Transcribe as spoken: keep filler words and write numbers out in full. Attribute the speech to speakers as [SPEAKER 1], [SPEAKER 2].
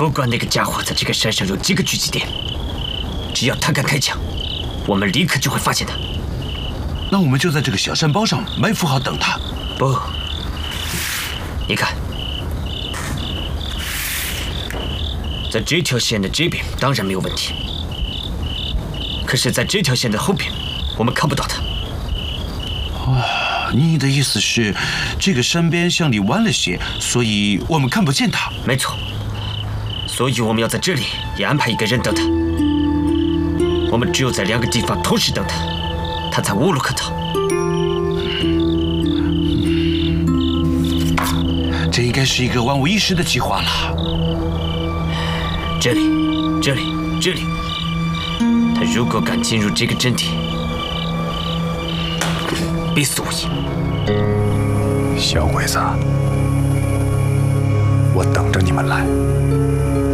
[SPEAKER 1] 不管那个家伙在这个山上有几个狙击点，只要他敢开枪，我们立刻就会发现他。
[SPEAKER 2] 那我们就在这个小山包上埋伏好等他。
[SPEAKER 1] 不，你看，在这条线的这边当然没有问题，可是在这条线的后边，我们看不到他。
[SPEAKER 2] 哦，你的意思是，这个山边向里弯了些，所以我们看不见他。
[SPEAKER 1] 没错，所以我们要在这里也安排一个人等他。我们只有在两个地方同时等他，他才无路可逃。
[SPEAKER 2] 这应该是一个万无一失的计划了。
[SPEAKER 1] 这里，这里，这里。他如果敢进入这个阵地，必死无疑。
[SPEAKER 3] 小鬼子，我等着你们来。